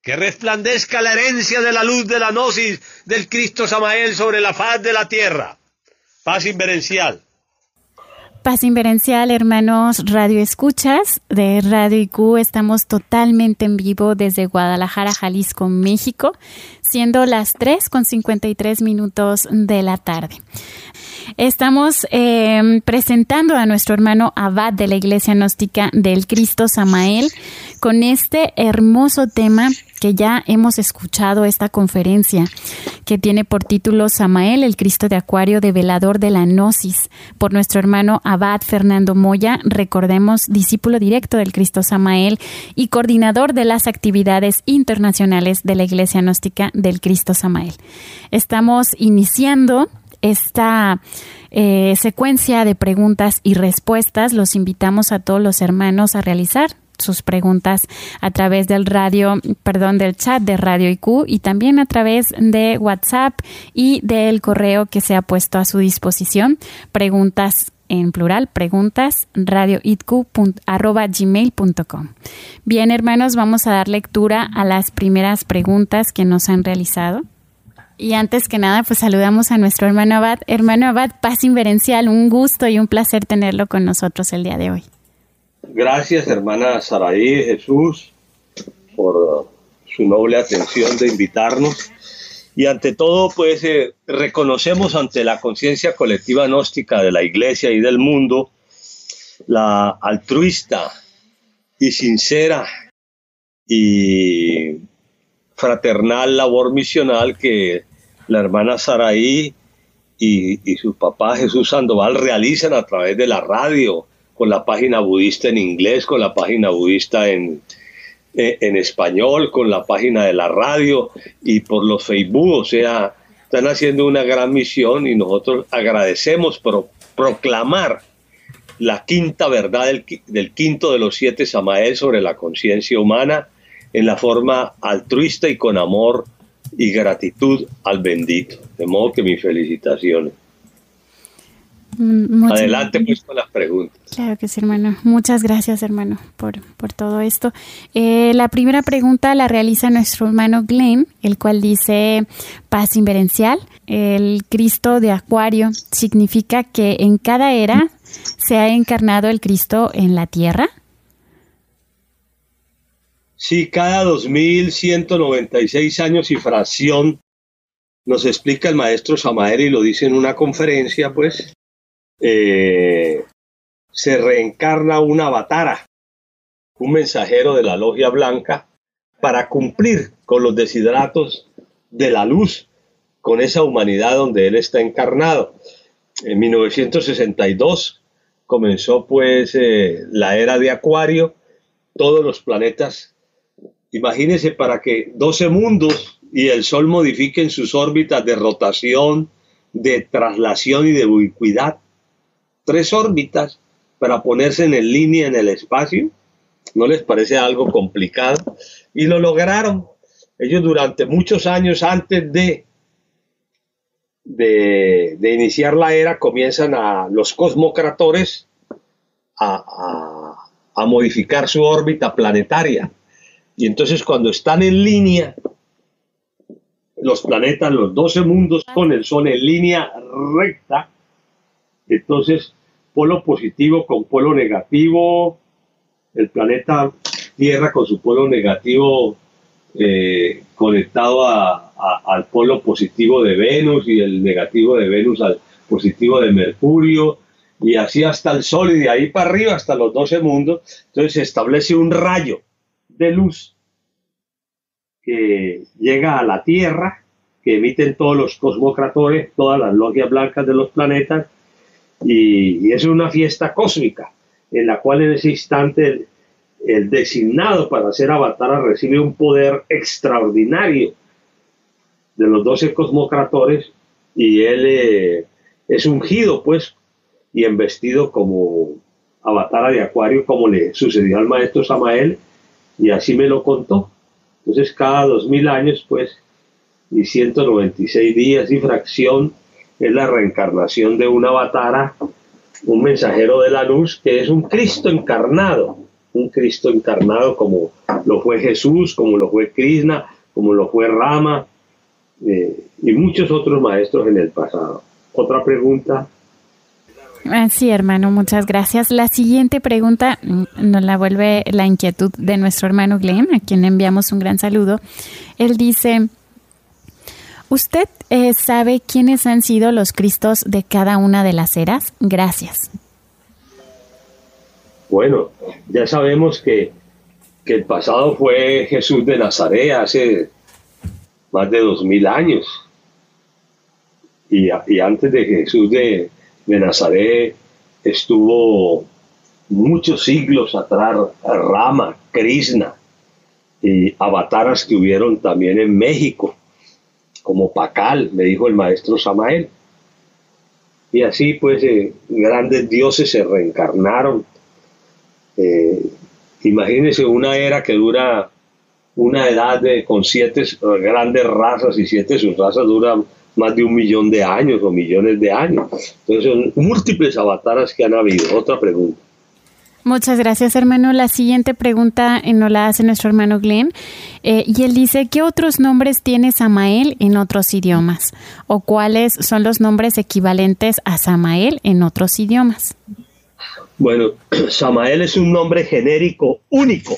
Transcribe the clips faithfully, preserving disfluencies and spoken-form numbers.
que resplandezca la herencia de la luz de la gnosis del Cristo Samael sobre la faz de la tierra. Paz inverencial. Paz inverencial, hermanos Radio Escuchas de Radio I Q. Estamos totalmente en vivo desde Guadalajara, Jalisco, México, siendo las tres con cincuenta y tres minutos de la tarde. Estamos eh, presentando a nuestro hermano abad de la Iglesia Gnóstica del Cristo Samael con este hermoso tema que ya hemos escuchado, esta conferencia que tiene por título Samael, el Cristo de Acuario, develador de la Gnosis, por nuestro hermano abad Fernando Moya, recordemos, discípulo directo del Cristo Samael y coordinador de las actividades internacionales de la Iglesia Gnóstica del Cristo Samael. Estamos iniciando esta eh, secuencia de preguntas y respuestas. Los invitamos a todos los hermanos a realizar sus preguntas a través del radio, perdón, del chat de Radio I Q y también a través de WhatsApp y del correo que se ha puesto a su disposición. Preguntas en plural, preguntas, radioitq arroba gmail punto com. Bien, hermanos, vamos a dar lectura a las primeras preguntas que nos han realizado. Y antes que nada, pues saludamos a nuestro hermano abad. Hermano abad, paz inverencial, un gusto y un placer tenerlo con nosotros el día de hoy. Gracias, hermana Saraí, Jesús, por su noble atención de invitarnos. Y ante todo, pues, eh, reconocemos ante la conciencia colectiva gnóstica de la Iglesia y del mundo la altruista y sincera y fraternal labor misional que la hermana Saraí y, y su papá Jesús Sandoval realizan a través de la radio, con la página budista en inglés, con la página budista en, en, en español, con la página de la radio y por los Facebook. O sea, están haciendo una gran misión y nosotros agradecemos por proclamar la quinta verdad del, del quinto de los siete Samael sobre la conciencia humana en la forma altruista y con amor y gratitud al bendito. De modo que mis felicitaciones. Muchas Adelante pues con las preguntas. Claro que sí, hermano. Muchas gracias, hermano, por, por todo esto. Eh, la primera pregunta la realiza nuestro hermano Glenn, el cual dice: paz inverencial, el Cristo de Acuario significa que en cada era se ha encarnado el Cristo en la tierra. Sí, cada dos mil ciento noventa y seis años y fracción, nos explica el maestro Samael y lo dice en una conferencia, pues, eh, se reencarna un avatara, un mensajero de la logia blanca, para cumplir con los desidratos de la luz, con esa humanidad donde él está encarnado. En mil novecientos sesenta y dos comenzó, pues, eh, la era de Acuario, todos los planetas. Imagínense, para que doce mundos y el Sol modifiquen sus órbitas de rotación, de traslación y de ubicuidad. Tres órbitas para ponerse en línea en el espacio. ¿No les parece algo complicado? Y lo lograron. Ellos durante muchos años antes de, de, de iniciar la era comienzan a los cosmocratores a, a, a modificar su órbita planetaria. Y entonces cuando están en línea, los planetas, los doce mundos con el Sol en línea recta, entonces polo positivo con polo negativo, el planeta Tierra con su polo negativo eh, conectado a, a, al polo positivo de Venus y el negativo de Venus al positivo de Mercurio, y así hasta el Sol y de ahí para arriba hasta los doce mundos. Entonces se establece un rayo de luz que llega a la Tierra, que emiten todos los cosmocratores, todas las logias blancas de los planetas, y, y es una fiesta cósmica en la cual en ese instante el, el designado para ser avatara recibe un poder extraordinario de los doce cosmocratores y él eh, es ungido, pues, y embestido como avatara de Acuario, como le sucedió al maestro Samael, y así me lo contó. Entonces cada dos mil años, pues, y ciento noventa y seis días y fracción, es la reencarnación de un avatara, un mensajero de la luz, que es un Cristo encarnado un Cristo encarnado como lo fue Jesús, como lo fue Krishna, como lo fue Rama eh, y muchos otros maestros en el pasado. Otra pregunta. Sí, hermano, muchas gracias. La siguiente pregunta nos la vuelve la inquietud de nuestro hermano Glenn, a quien le enviamos un gran saludo. Él dice, ¿usted eh, sabe quiénes han sido los Cristos de cada una de las eras? Gracias. Bueno, ya sabemos que, que el pasado fue Jesús de Nazaret hace más de dos mil años. Y, y antes de Jesús de de Nazaret estuvo muchos siglos atrás Rama, Krishna y avataras que hubieron también en México, como Pacal, me dijo el maestro Samael. Y así pues eh, grandes dioses se reencarnaron. Eh, imagínense una era que dura una edad de, con siete grandes razas y siete subrazas duran más de un millón de años o millones de años. Entonces son múltiples avataras que han habido. Otra pregunta. Muchas gracias, hermano. La siguiente pregunta eh, nos la hace nuestro hermano Glenn. Eh, y él dice, ¿qué otros nombres tiene Samael en otros idiomas? ¿O cuáles son los nombres equivalentes a Samael en otros idiomas? Bueno, Samael es un nombre genérico único.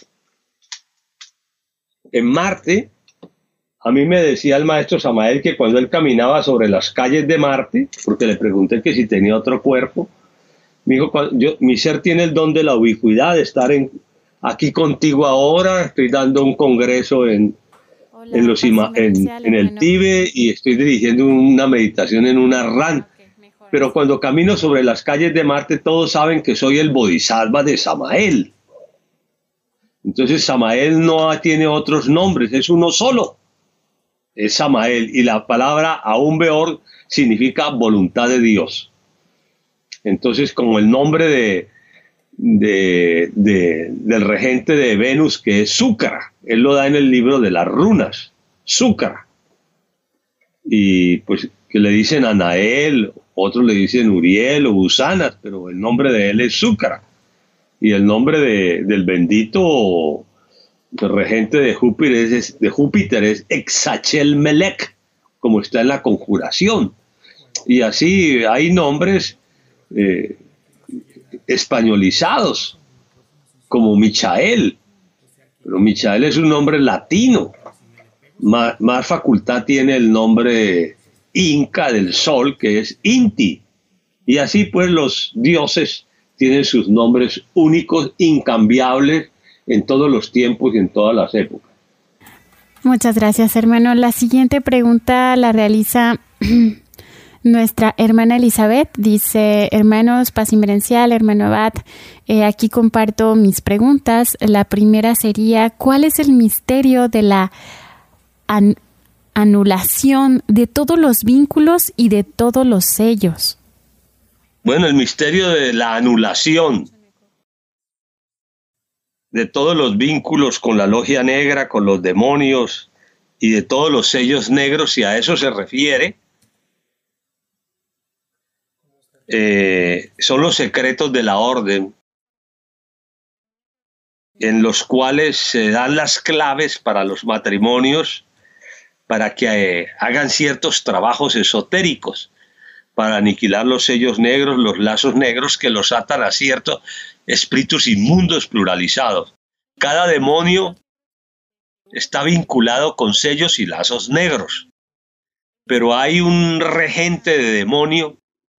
En Marte, a mí me decía el maestro Samael que cuando él caminaba sobre las calles de Marte, porque le pregunté que si tenía otro cuerpo, me dijo, yo, mi ser tiene el don de la ubicuidad, de estar en, aquí contigo ahora, estoy dando un congreso en, Hola, en, los ima, en, en el Tíbet y estoy dirigiendo una meditación en una ran. Okay, pero cuando camino sobre las calles de Marte, todos saben que soy el Bodhisattva de Samael. Entonces Samael no tiene otros nombres, es uno solo. Es Samael, y la palabra aún peor significa voluntad de Dios. Entonces, como el nombre de, de, de, del regente de Venus, que es Súcara, él lo da en el libro de las runas, Súcara. Y pues que le dicen Anael, otros le dicen Uriel o Usanas, pero el nombre de él es Súcara. Y el nombre de, del bendito el regente de Júpiter es, de Júpiter es Exachel-Melech, como está en la conjuración. Y así hay nombres eh, españolizados, como Michael. Pero Michael es un nombre latino. Más, más facultad tiene el nombre inca del sol, que es Inti. Y así pues los dioses tienen sus nombres únicos, incambiables, en todos los tiempos y en todas las épocas. Muchas gracias, hermano. La siguiente pregunta la realiza nuestra hermana Elizabeth. Dice, hermanos, paz inverencial, hermano Abad, eh, aquí comparto mis preguntas. La primera sería, ¿cuál es el misterio de la an- anulación de todos los vínculos y de todos los sellos? Bueno, el misterio de la anulación de todos los vínculos con la logia negra, con los demonios y de todos los sellos negros, si a eso se refiere, eh, son los secretos de la orden, en los cuales se dan las claves para los matrimonios, para que eh, hagan ciertos trabajos esotéricos, para aniquilar los sellos negros, los lazos negros que los atan a ciertos espíritus inmundos pluralizados. Cada demonio está vinculado con sellos y lazos negros, pero hay un regente de demonio,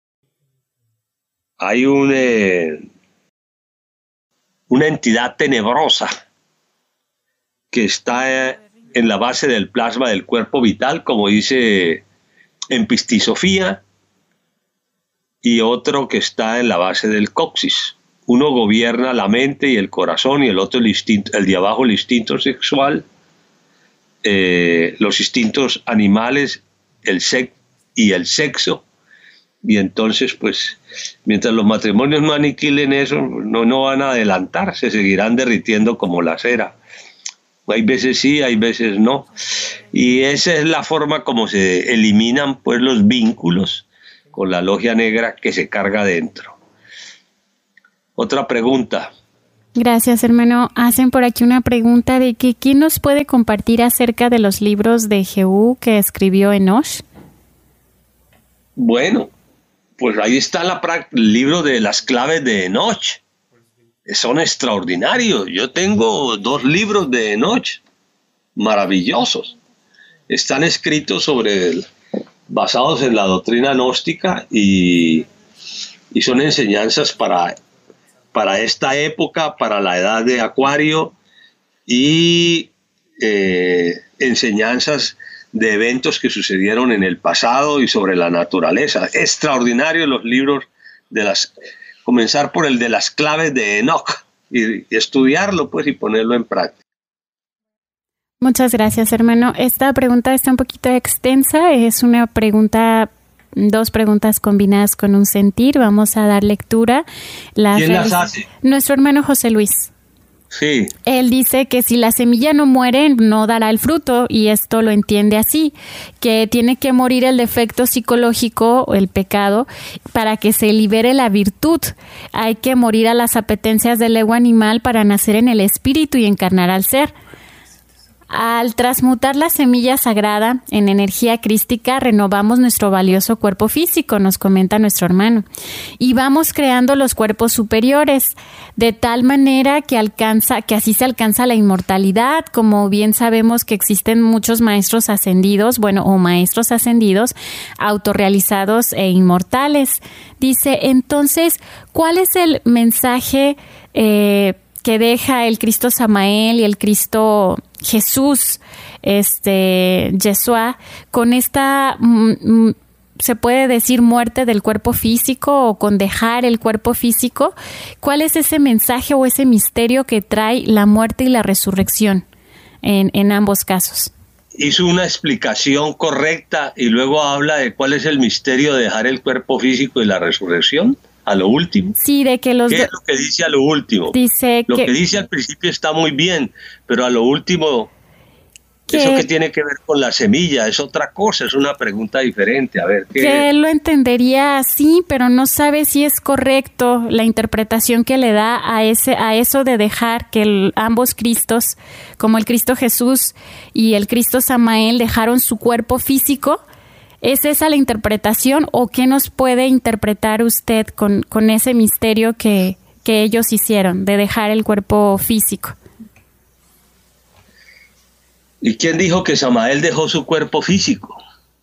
hay un, eh, una entidad tenebrosa que está eh, en la base del plasma del cuerpo vital, como dice en Pistisofía, y otro que está en la base del coxis. Uno gobierna la mente y el corazón, y el otro el instinto, el de abajo el instinto sexual, eh, los instintos animales, el sex y el sexo. Y entonces, pues, mientras los matrimonios no aniquilen eso, no, no van a adelantar, se seguirán derritiendo como la cera. Hay veces sí, hay veces no. Y esa es la forma como se eliminan, pues, los vínculos con la logia negra que se carga dentro. Otra pregunta. Gracias, hermano. Hacen por aquí una pregunta de que ¿quién nos puede compartir acerca de los libros de Jehú que escribió Enoch? Bueno, pues ahí está la, el libro de las claves de Enoch. Son extraordinarios. Yo tengo dos libros de Enoch maravillosos. Están escritos sobre el, basados en la doctrina gnóstica y, y son enseñanzas para, para esta época, para la edad de Acuario, y eh, enseñanzas de eventos que sucedieron en el pasado y sobre la naturaleza. Extraordinarios los libros de las... Comenzar por el de las claves de Enoch y, y estudiarlo pues y ponerlo en práctica. Muchas gracias, hermano. Esta pregunta está un poquito extensa. Es una pregunta, dos preguntas combinadas con un sentir. Vamos a dar lectura. Las ¿Quién las hace? Nuestro hermano José Luis. Sí. Él dice que si la semilla no muere, no dará el fruto, y esto lo entiende así, que tiene que morir el defecto psicológico o el pecado para que se libere la virtud. Hay que morir a las apetencias del ego animal para nacer en el espíritu y encarnar al ser. Al transmutar la semilla sagrada en energía crística, renovamos nuestro valioso cuerpo físico, nos comenta nuestro hermano, y vamos creando los cuerpos superiores, de tal manera que alcanza, que así se alcanza la inmortalidad. Como bien sabemos que existen muchos maestros ascendidos, bueno, o maestros ascendidos, autorrealizados e inmortales. Dice, entonces, ¿cuál es el mensaje eh, que deja el Cristo Samael y el Cristo Jesús, este, Yeshua, con esta, mm, se puede decir, muerte del cuerpo físico, o con dejar el cuerpo físico? ¿Cuál es ese mensaje o ese misterio que trae la muerte y la resurrección en, en ambos casos? Hizo una explicación correcta y luego habla de cuál es el misterio de dejar el cuerpo físico y la resurrección. A lo último. Sí, de que los... ¿Qué es lo que dice a lo último? Dice lo que... que dice al principio está muy bien, pero a lo último, que... eso que tiene que ver con la semilla es otra cosa, es una pregunta diferente. A ver, ¿qué? Que él lo entendería así, pero no sabe si es correcto la interpretación que le da a ese, a eso de dejar que el, ambos Cristos, como el Cristo Jesús y el Cristo Samael, dejaron su cuerpo físico. ¿Es esa la interpretación, o qué nos puede interpretar usted con, con ese misterio que, que ellos hicieron de dejar el cuerpo físico? ¿Y quién dijo que Samael dejó su cuerpo físico?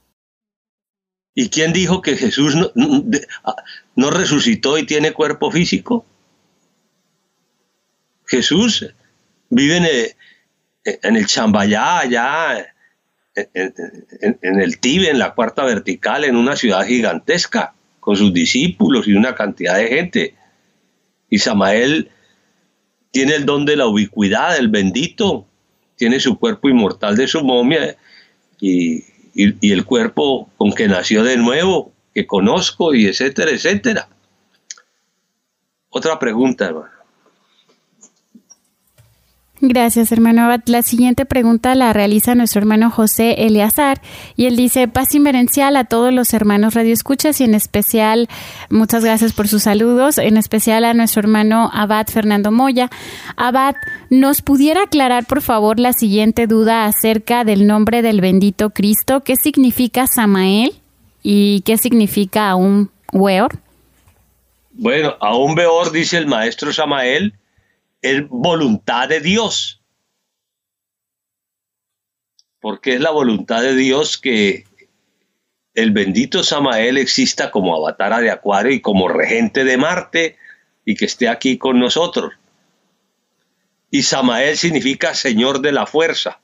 ¿Y quién dijo que Jesús no, no resucitó y tiene cuerpo físico? Jesús vive en el, en el Chambayá, allá En, en, en el Tíbet, en la cuarta vertical, en una ciudad gigantesca, con sus discípulos y una cantidad de gente. Y Samael tiene el don de la ubicuidad, el bendito, tiene su cuerpo inmortal de su momia y, y, y el cuerpo con que nació de nuevo, que conozco, y etcétera, etcétera. Otra pregunta, hermano. Gracias, hermano Abad. La siguiente pregunta la realiza nuestro hermano José Eleazar, y él dice: paz inverencial a todos los hermanos radioescuchas, y en especial, muchas gracias por sus saludos, en especial a nuestro hermano Abad Fernando Moya. Abad, ¿nos pudiera aclarar por favor la siguiente duda acerca del nombre del bendito Cristo? ¿Qué significa Samael y qué significa Aum Weor? Bueno, Aum Weor, dice el maestro Samael, es voluntad de Dios, porque es la voluntad de Dios que el bendito Samael exista como avatara de Acuario y como regente de Marte, y que esté aquí con nosotros. Y Samael significa Señor de la fuerza,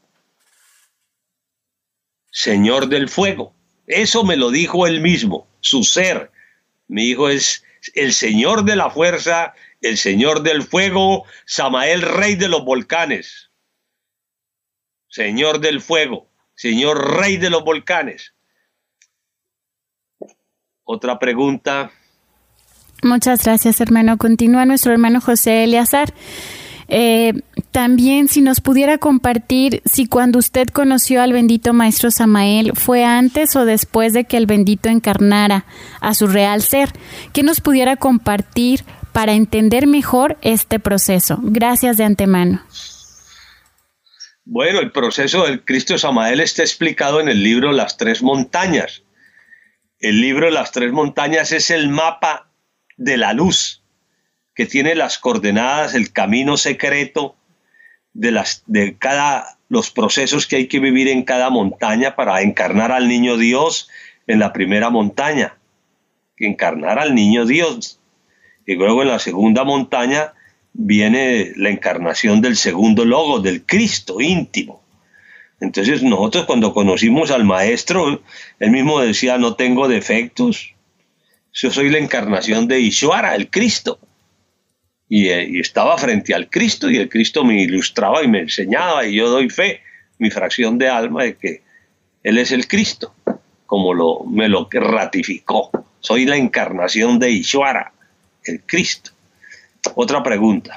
Señor del fuego. Eso me lo dijo él mismo, su ser. Mi hijo es el Señor de la fuerza, el Señor del fuego, Samael, rey de los volcanes. Señor del fuego, Señor rey de los volcanes. Otra pregunta. Muchas gracias, hermano. Continúa nuestro hermano José Eleazar. Eh, también, si nos pudiera compartir si cuando usted conoció al bendito maestro Samael fue antes o después de que el bendito encarnara a su real ser, que nos pudiera compartir para entender mejor este proceso? Gracias de antemano. Bueno, el proceso del Cristo Samael está explicado en el libro Las Tres Montañas. El libro Las Tres Montañas es el mapa de la luz que tiene las coordenadas, el camino secreto de, las, de cada, los procesos que hay que vivir en cada montaña para encarnar al niño Dios en la primera montaña. Encarnar al niño Dios. Y luego en la segunda montaña viene la encarnación del segundo logo, del Cristo íntimo. Entonces nosotros cuando conocimos al maestro, él mismo decía, no tengo defectos, yo soy la encarnación de Ishvara, el Cristo. Y, y estaba frente al Cristo y el Cristo me ilustraba y me enseñaba y yo doy fe, mi fracción de alma, de que Él es el Cristo, como lo, me lo ratificó. Soy la encarnación de Ishvara, el Cristo. Otra pregunta.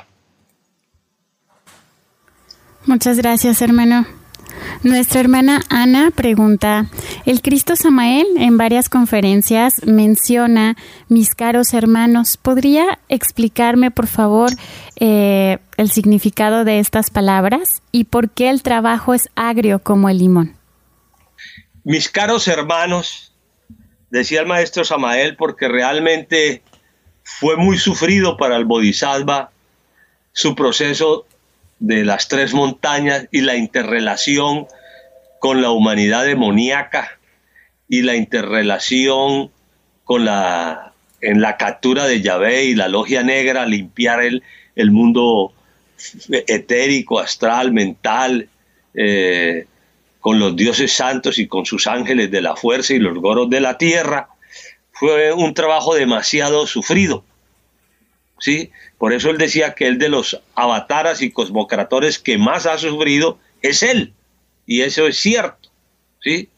Muchas gracias, hermano. Nuestra hermana Ana pregunta, el Cristo Samael en varias conferencias menciona, mis caros hermanos, ¿podría explicarme por favor eh, el significado de estas palabras y por qué el trabajo es agrio como el limón? Mis caros hermanos, decía el maestro Samael, porque realmente fue muy sufrido para el Bodhisattva su proceso de las tres montañas y la interrelación con la humanidad demoníaca y la interrelación con la en la captura de Yahvé y la logia negra, limpiar el, el mundo etérico, astral, mental, eh, con los dioses santos y con sus ángeles de la fuerza y los goros de la tierra. Fue un trabajo demasiado sufrido, ¿sí? Por eso él decía que el de los avataras y cosmocratores que más ha sufrido es él, y eso es cierto, ¿sí?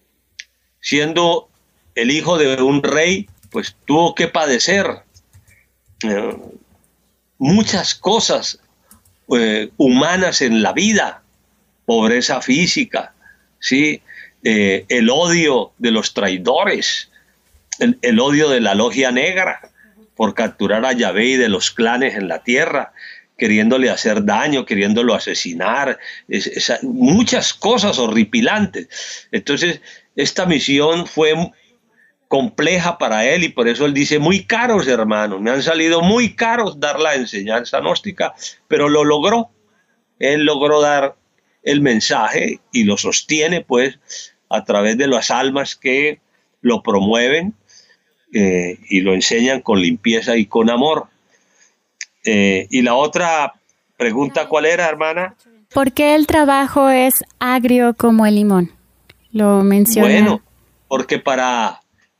Siendo el hijo de un rey, pues tuvo que padecer eh, muchas cosas eh, humanas en la vida, pobreza física, ¿sí? Eh, el odio de los traidores, el, el odio de la logia negra por capturar a Yahvé y de los clanes en la tierra, queriéndole hacer daño, queriéndolo asesinar, es, es, muchas cosas horripilantes. Entonces, esta misión fue compleja para él y por eso él dice, muy caros hermanos, me han salido muy caros dar la enseñanza gnóstica, pero lo logró. Él logró dar el mensaje y lo sostiene pues a través de las almas que lo promueven eh, y lo enseñan con limpieza y con amor. Eh, y la otra pregunta, ¿cuál era, hermana? ¿Por qué el trabajo es agrio como el limón? Lo menciona. Bueno, porque para,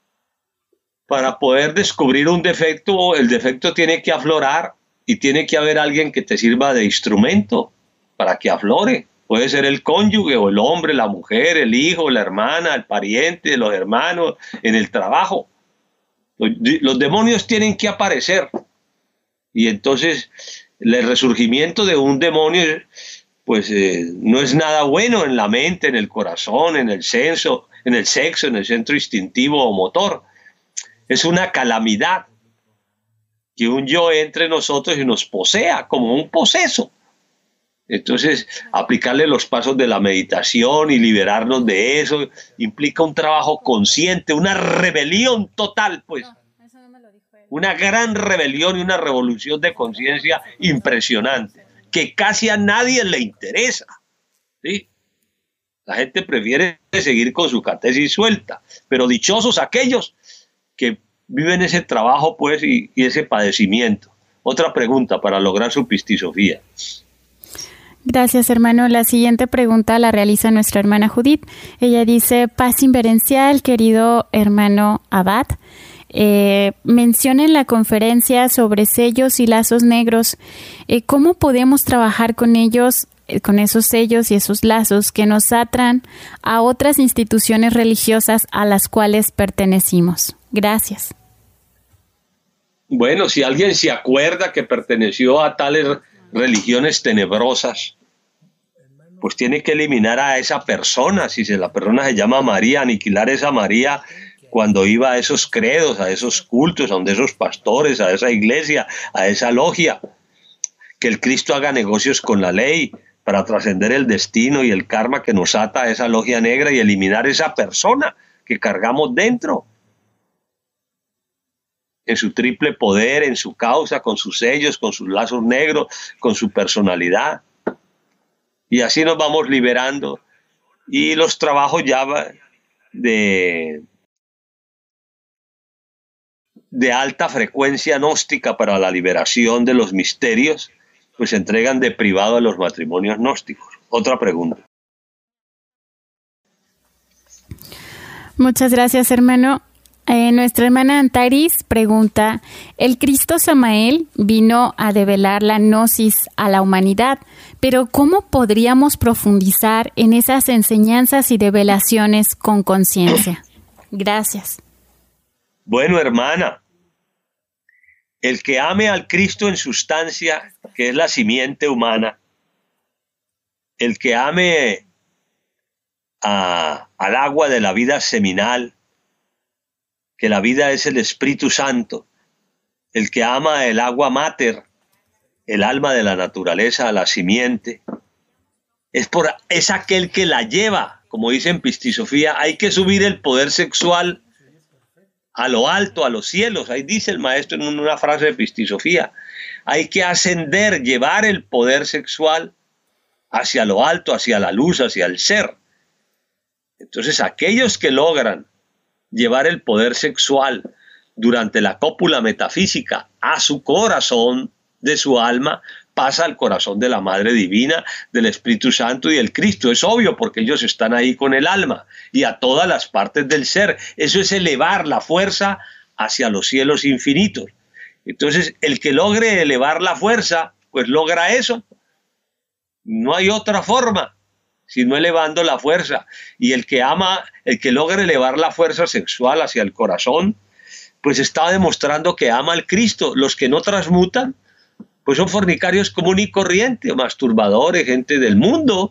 para poder descubrir un defecto, el defecto tiene que aflorar y tiene que haber alguien que te sirva de instrumento para que aflore. Puede ser el cónyuge o el hombre, la mujer, el hijo, la hermana, el pariente, los hermanos, en el trabajo. Los, los demonios tienen que aparecer. Y entonces el resurgimiento de un demonio pues eh, no es nada bueno en la mente, en el corazón, en el senso, en el sexo, en el centro instintivo o motor. Es una calamidad que un yo entre nosotros y nos posea como un poseso. Entonces, aplicarle los pasos de la meditación y liberarnos de eso implica un trabajo consciente, una rebelión total, pues. Una gran rebelión y una revolución de conciencia impresionante, que casi a nadie le interesa, ¿sí? La gente prefiere seguir con su catesis suelta, pero dichosos aquellos que viven ese trabajo, pues, y, y ese padecimiento. Otra pregunta para lograr su pistisofía. Gracias, hermano. La siguiente pregunta la realiza nuestra hermana Judith. Ella dice, paz inverencial, querido hermano Abad. Eh, menciona en la conferencia sobre sellos y lazos negros. Eh, ¿Cómo podemos trabajar con ellos, eh, con esos sellos y esos lazos que nos atan a otras instituciones religiosas a las cuales pertenecimos? Gracias. Bueno, si alguien se acuerda que perteneció a tales religiones tenebrosas, pues tiene que eliminar a esa persona. Si la persona se llama María, aniquilar a esa María cuando iba a esos credos, a esos cultos, a donde esos pastores, a esa iglesia, a esa logia, que el Cristo haga negocios con la ley para trascender el destino y el karma que nos ata a esa logia negra y eliminar esa persona que cargamos dentro, en su triple poder, en su causa, con sus sellos, con sus lazos negros, con su personalidad. Y así nos vamos liberando. Y los trabajos ya de, de alta frecuencia gnóstica para la liberación de los misterios, pues se entregan de privado a los matrimonios gnósticos. Otra pregunta. Muchas gracias, hermano. Eh, nuestra hermana Antaris pregunta, el Cristo Samael vino a develar la gnosis a la humanidad, pero ¿cómo podríamos profundizar en esas enseñanzas y develaciones con conciencia? Gracias. Bueno, hermana, el que ame al Cristo en sustancia, que es la simiente humana, el que ame a, al agua de la vida seminal, que la vida es el Espíritu Santo, el que ama el agua mater, el alma de la naturaleza, a la simiente, es, por, es aquel que la lleva, como dice en Pistisofía, hay que subir el poder sexual a lo alto, a los cielos, ahí dice el maestro en una frase de Pistisofía, hay que ascender, llevar el poder sexual hacia lo alto, hacia la luz, hacia el ser. Entonces aquellos que logran llevar el poder sexual durante la cópula metafísica a su corazón de su alma, pasa al corazón de la Madre Divina, del Espíritu Santo y del Cristo. Es obvio porque ellos están ahí con el alma y a todas las partes del ser. Eso es elevar la fuerza hacia los cielos infinitos. Entonces, el que logre elevar la fuerza, pues logra eso. No hay otra forma sino elevando la fuerza. Y el que ama, el que logra elevar la fuerza sexual hacia el corazón, pues está demostrando que ama al Cristo. Los que no transmutan, pues son fornicarios común y corriente, o masturbadores, gente del mundo,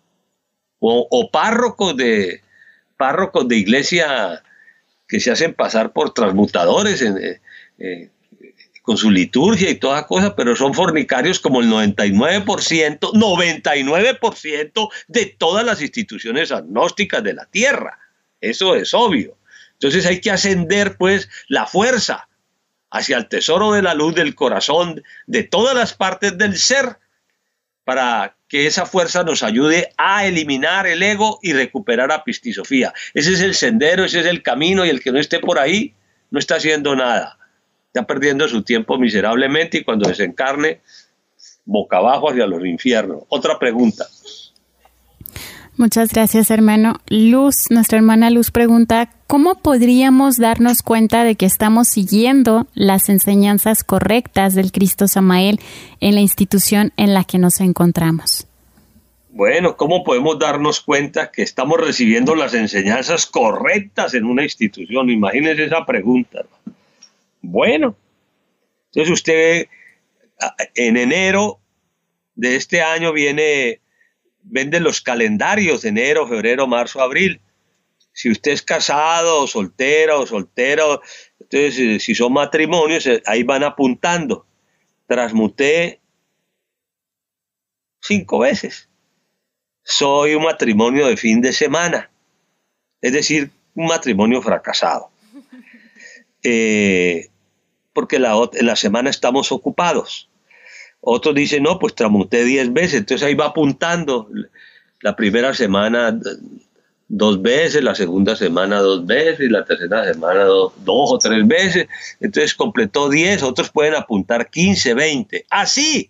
o, o párrocos de párrocos de iglesia que se hacen pasar por transmutadores en, eh, eh, con su liturgia y toda cosa, pero son fornicarios como el noventa y nueve por ciento, noventa y nueve por ciento de todas las instituciones agnósticas de la tierra. Eso es obvio. Entonces hay que ascender pues la fuerza hacia el tesoro de la luz del corazón de todas las partes del ser para que esa fuerza nos ayude a eliminar el ego y recuperar a Pistisofía. Ese es el sendero, ese es el camino, y el que no esté por ahí no está haciendo nada. Está perdiendo su tiempo miserablemente y cuando desencarne, boca abajo hacia los infiernos. Otra pregunta. Muchas gracias, hermano. Luz, nuestra hermana Luz pregunta, ¿cómo podríamos darnos cuenta de que estamos siguiendo las enseñanzas correctas del Cristo Samael en la institución en la que nos encontramos? Bueno, ¿cómo podemos darnos cuenta que estamos recibiendo las enseñanzas correctas en una institución? Imagínese esa pregunta, hermano. Bueno, entonces usted en enero de este año viene, vende los calendarios de enero, febrero, marzo, abril. Si usted es casado o soltera o soltero, entonces si son matrimonios, ahí van apuntando. Transmuté cinco veces. Soy un matrimonio de fin de semana, es decir, un matrimonio fracasado. Eh, porque la, en la semana estamos ocupados. Otros dicen, no, pues transmuté diez veces, entonces ahí va apuntando. La primera semana dos veces, la segunda semana dos veces, y la tercera semana dos, dos o tres veces, entonces completó diez, otros pueden apuntar quince, veinte, así.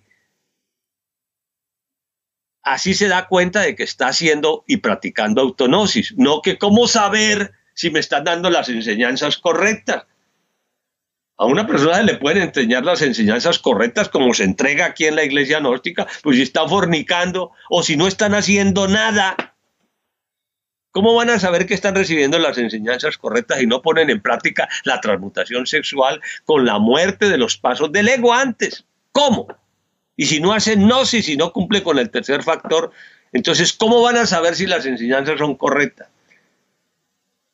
Así se da cuenta de que está haciendo y practicando autognosis, no que cómo saber si me están dando las enseñanzas correctas. A una persona le pueden enseñar las enseñanzas correctas como se entrega aquí en la iglesia gnóstica, pues si están fornicando o si no están haciendo nada. ¿Cómo van a saber que están recibiendo las enseñanzas correctas y no ponen en práctica la transmutación sexual con la muerte de los pasos del ego antes? ¿Cómo? Y si no hacen gnosis, si no cumple con el tercer factor, entonces ¿cómo van a saber si las enseñanzas son correctas?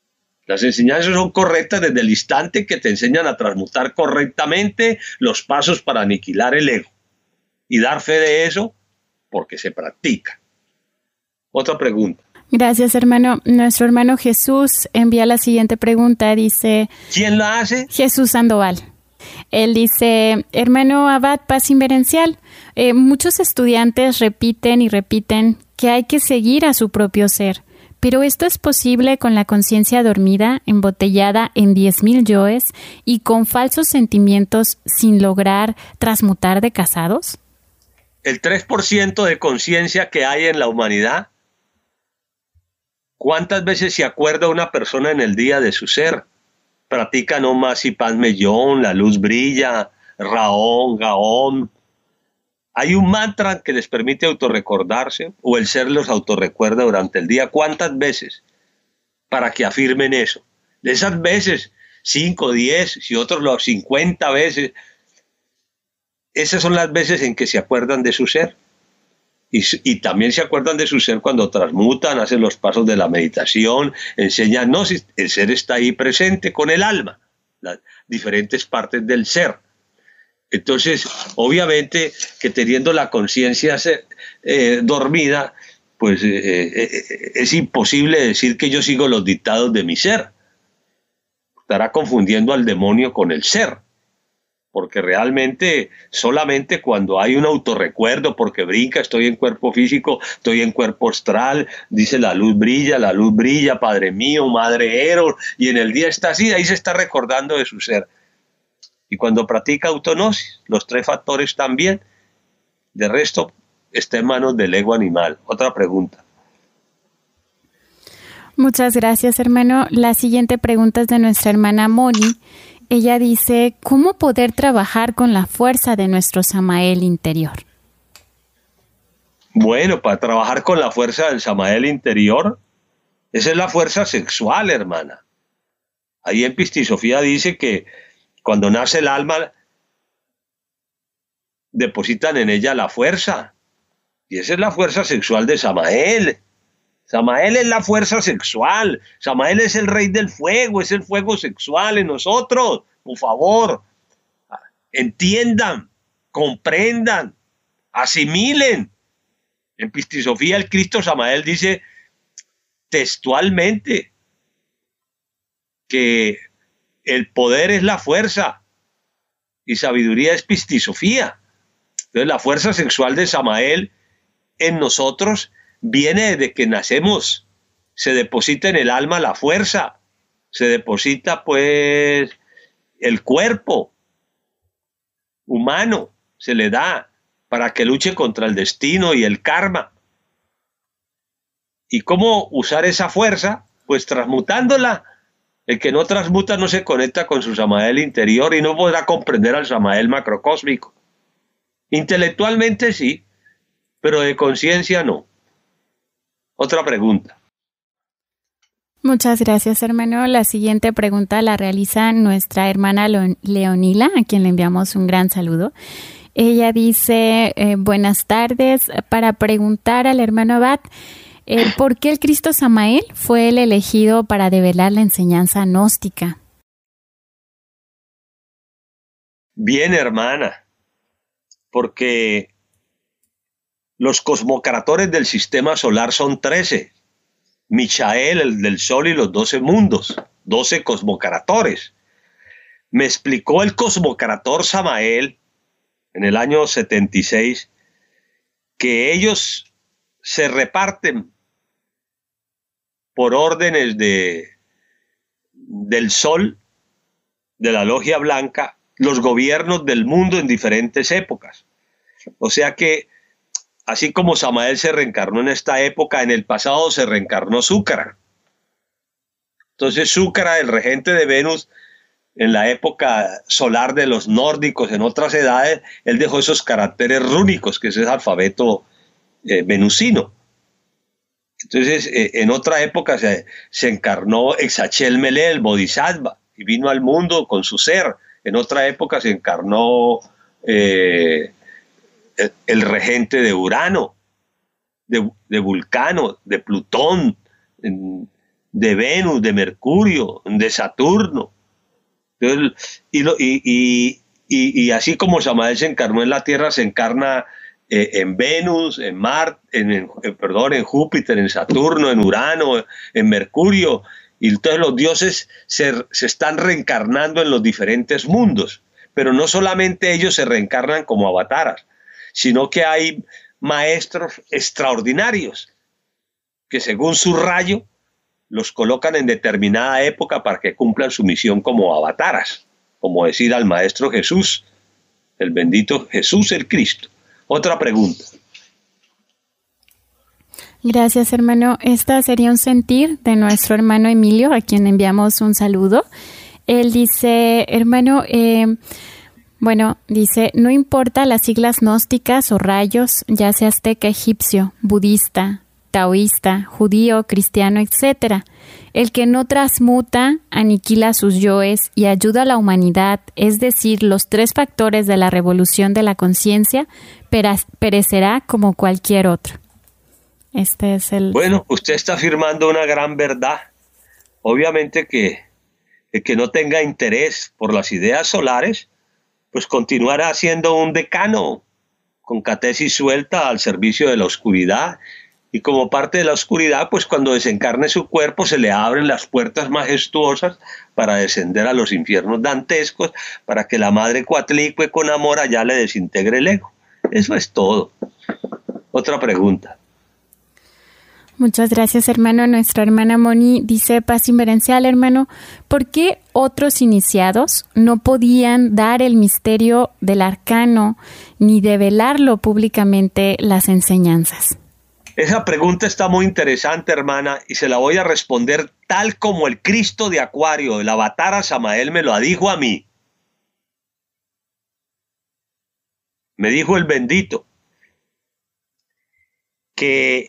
Las enseñanzas son correctas desde el instante que te enseñan a transmutar correctamente los pasos para aniquilar el ego. Y dar fe de eso porque se practica. Otra pregunta. Gracias, hermano. Nuestro hermano Jesús envía la siguiente pregunta. Dice... ¿Quién la hace? Jesús Sandoval. Él dice, hermano Abad, paz inverencial. Eh, muchos estudiantes repiten y repiten que hay que seguir a su propio ser. Pero esto es posible con la conciencia dormida, embotellada en diez mil yoes y con falsos sentimientos sin lograr transmutar de casados. El tres por ciento de conciencia que hay en la humanidad, ¿cuántas veces se acuerda una persona en el día de su ser? Practica no más y paz mellón, la luz brilla, raón, gaón. Hay un mantra que les permite autorrecordarse o el ser los autorrecuerda durante el día. ¿Cuántas veces? Para que afirmen eso. De esas veces, cinco, diez, si otros lo cincuenta veces, esas son las veces en que se acuerdan de su ser. Y, y también se acuerdan de su ser cuando transmutan, hacen los pasos de la meditación, enseñan, no, si el ser está ahí presente con el alma, las diferentes partes del ser. Entonces, obviamente que teniendo la conciencia eh, dormida, pues eh, eh, es imposible decir que yo sigo los dictados de mi ser. Estará confundiendo al demonio con el ser. Porque realmente solamente cuando hay un autorrecuerdo, porque brinca, estoy en cuerpo físico, estoy en cuerpo astral, dice la luz brilla, la luz brilla, Padre mío, Madre Eros, y en el día está así, ahí se está recordando de su ser. Y cuando practica autognosis, los tres factores también, de resto está en manos del ego animal. Otra pregunta. Muchas gracias, hermano. La siguiente pregunta es de nuestra hermana Moni. Ella dice, ¿cómo poder trabajar con la fuerza de nuestro Samael interior? Bueno, para trabajar con la fuerza del Samael interior, esa es la fuerza sexual, hermana. Ahí en Pistisofía dice que cuando nace el alma, depositan en ella la fuerza. Y esa es la fuerza sexual de Samael. Samael es la fuerza sexual. Samael es el rey del fuego, es el fuego sexual en nosotros. Por favor, entiendan, comprendan, asimilen. En Pistisofía el Cristo Samael dice textualmente que el poder es la fuerza y sabiduría es Pistisofía. Entonces la fuerza sexual de Samael en nosotros viene desde que nacemos, se deposita en el alma la fuerza, se deposita pues el cuerpo humano, se le da para que luche contra el destino y el karma. ¿Y cómo usar esa fuerza? Pues transmutándola. El que no transmuta no se conecta con su Samael interior y no podrá comprender al Samael macrocósmico. Intelectualmente sí, pero de conciencia no. Otra pregunta. Muchas gracias, hermano. La siguiente pregunta la realiza nuestra hermana Leonila, a quien le enviamos un gran saludo. Ella dice, eh, buenas tardes, para preguntar al hermano Abad, eh, ¿por qué el Cristo Samael fue el elegido para develar la enseñanza gnóstica? Bien, hermana, porque los cosmocratores del sistema solar son trece. Michael, el del Sol y los doce mundos, doce cosmocratores. Me explicó el cosmocrator Samael en el año setenta y seis que ellos se reparten por órdenes de, del Sol, de la Logia Blanca, los gobiernos del mundo en diferentes épocas. O sea que así como Samael se reencarnó en esta época, en el pasado se reencarnó Zúcara. Entonces Zúcara, el regente de Venus, en la época solar de los nórdicos, en otras edades, él dejó esos caracteres rúnicos, que es el alfabeto eh, venusino. Entonces, eh, en otra época se, se encarnó Exachel Melé, el Bodhisattva, y vino al mundo con su ser. En otra época se encarnó Eh, El, el regente de Urano, de, de Vulcano, de Plutón, en, de Venus, de Mercurio, de Saturno. Entonces, y, lo, y, y, y, y así como Samael se encarnó en la Tierra, se encarna eh, en Venus, en Marte, en, en, perdón, en Júpiter, en Saturno, en Urano, en Mercurio. Y entonces los dioses se, se están reencarnando en los diferentes mundos. Pero no solamente ellos se reencarnan como avataras, sino que hay maestros extraordinarios que según su rayo los colocan en determinada época para que cumplan su misión como avataras, como decir al Maestro Jesús, el bendito Jesús el Cristo. Otra pregunta. Gracias, hermano. Esta sería un sentir de nuestro hermano Emilio, a quien enviamos un saludo. Él dice, hermano, eh, bueno, dice, no importa las siglas gnósticas o rayos, ya sea azteca, egipcio, budista, taoísta, judío, cristiano, etcétera. El que no transmuta, aniquila sus yoes y ayuda a la humanidad, es decir, los tres factores de la revolución de la conciencia, perecerá como cualquier otro. Este es el... Bueno, usted está afirmando una gran verdad. Obviamente que el que no tenga interés por las ideas solares, pues continuará siendo un decano con catesis suelta al servicio de la oscuridad. Y como parte de la oscuridad, pues cuando desencarne su cuerpo se le abren las puertas majestuosas para descender a los infiernos dantescos, para que la Madre Coatlicue con amor allá le desintegre el ego. Eso es todo. Otra pregunta. Muchas gracias, hermano. Nuestra hermana Moni dice, paz inverencial, hermano, ¿por qué otros iniciados no podían dar el misterio del arcano ni develarlo públicamente las enseñanzas? Esa pregunta está muy interesante, hermana, y se la voy a responder tal como el Cristo de Acuario, el avatar Samael, me lo dijo a mí. Me dijo el bendito que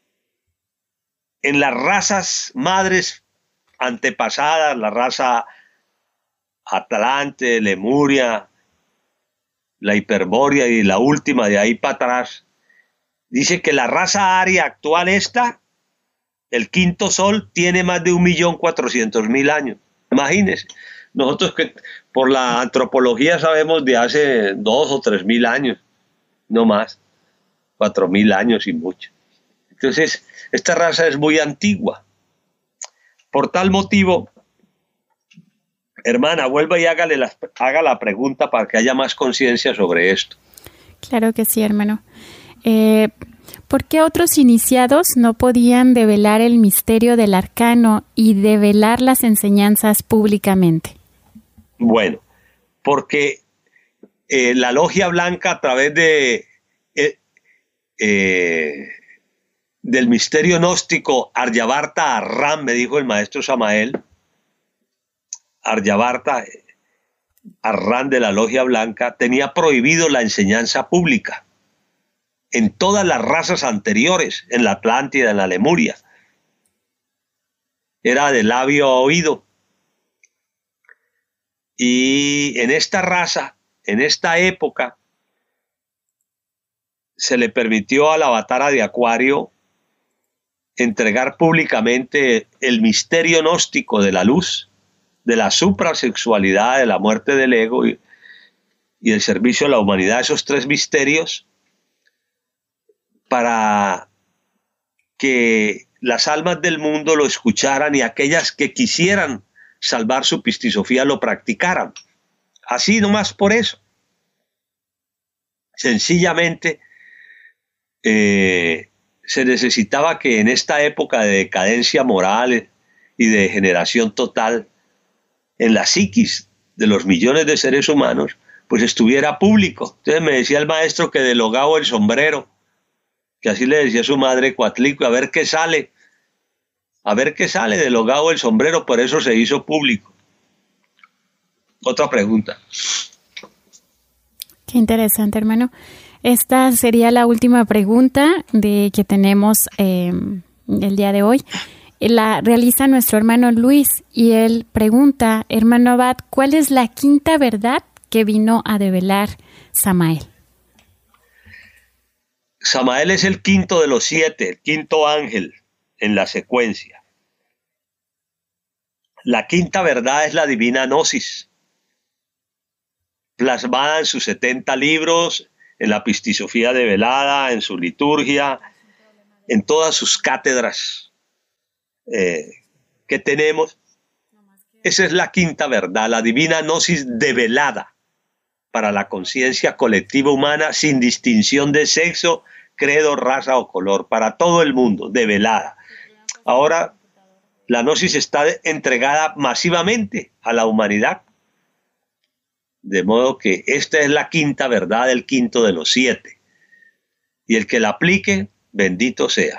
en las razas madres antepasadas, la raza Atlante, Lemuria, la Hiperbórea y la última de ahí para atrás, dice que la raza aria actual esta, el quinto sol, tiene más de un millón cuatrocientos mil años. Imagínense, nosotros que por la antropología sabemos de hace dos o tres mil años, no más, cuatro mil años y mucho. Entonces, esta raza es muy antigua. Por tal motivo, hermana, vuelva y hágale la, haga la pregunta para que haya más conciencia sobre esto. Claro que sí, hermano. Eh, ¿Por qué otros iniciados no podían develar el misterio del arcano y develar las enseñanzas públicamente? Bueno, porque eh, la logia blanca a través de eh, eh, del misterio gnóstico Aryavarta Arran, me dijo el maestro Samael, Aryavarta Arran de la logia blanca, tenía prohibido la enseñanza pública en todas las razas anteriores, en la Atlántida, en la Lemuria. Era de labio a oído. Y en esta raza, en esta época, se le permitió al avatar de Acuario entregar públicamente el misterio gnóstico de la luz, de la suprasexualidad, de la muerte del ego y, y el servicio a la humanidad, esos tres misterios, para que las almas del mundo lo escucharan y aquellas que quisieran salvar su pistisofía lo practicaran. Así nomás por eso. Sencillamente eh, se necesitaba que en esta época de decadencia moral y de degeneración total en la psiquis de los millones de seres humanos, pues estuviera público. Entonces me decía el maestro que de logado el sombrero, que así le decía su madre Coatlicue, a ver qué sale, a ver qué sale de logado el sombrero, por eso se hizo público. Otra pregunta. Qué interesante, hermano. Esta sería la última pregunta de que tenemos eh, el día de hoy. La realiza nuestro hermano Luis y él pregunta, hermano Abad, ¿cuál es la quinta verdad que vino a develar Samael? Samael es el quinto de los siete, el quinto ángel en la secuencia. la quinta verdad es la divina gnosis, plasmada en sus setenta libros, en la Pistisofía Develada, en su liturgia, en todas sus cátedras eh, que tenemos. Esa es la quinta verdad, la divina gnosis develada para la conciencia colectiva humana, sin distinción de sexo, credo, raza o color, para todo el mundo, develada. Ahora, la gnosis está entregada masivamente a la humanidad, de modo que esta es la quinta verdad, el quinto de los siete. Y el que la aplique, bendito sea.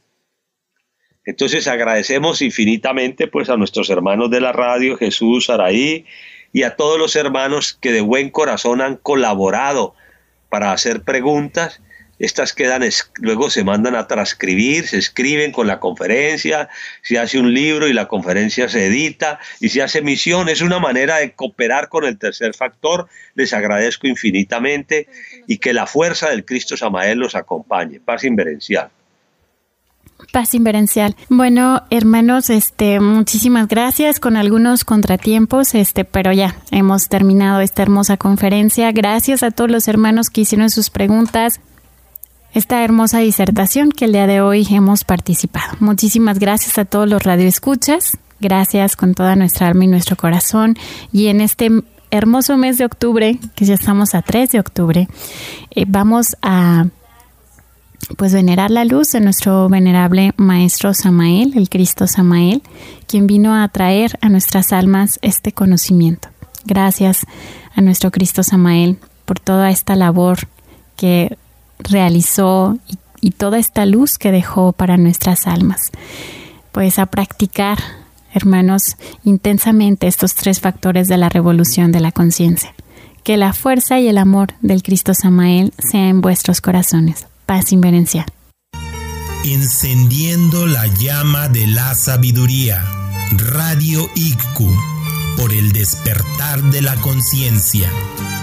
Entonces agradecemos infinitamente pues a nuestros hermanos de la radio, Jesús, Araí, y a todos los hermanos que de buen corazón han colaborado para hacer preguntas. Estas quedan, luego se mandan a transcribir, se escriben con la conferencia, se hace un libro y la conferencia se edita y se hace emisión. Es una manera de cooperar con el tercer factor. Les agradezco infinitamente y que la fuerza del Cristo Samael los acompañe. Paz inverencial. Paz inverencial. Bueno, hermanos, este, muchísimas gracias, con algunos contratiempos, este, pero ya hemos terminado esta hermosa conferencia. Gracias a todos los hermanos que hicieron sus preguntas, esta hermosa disertación que el día de hoy hemos participado. Muchísimas gracias a todos los radioescuchas. Gracias con toda nuestra alma y nuestro corazón. Y en este hermoso mes de octubre, que ya estamos a tres de octubre, eh, vamos a pues venerar la luz de nuestro venerable Maestro Samael, el Cristo Samael, quien vino a traer a nuestras almas este conocimiento. Gracias a nuestro Cristo Samael por toda esta labor que realizó y, y toda esta luz que dejó para nuestras almas. Pues a practicar, hermanos, intensamente estos tres factores de la revolución de la conciencia. Que la fuerza y el amor del Cristo Samael sea en vuestros corazones. Paz inverencial. Encendiendo la llama de la sabiduría. Radio I C U, por el despertar de la conciencia.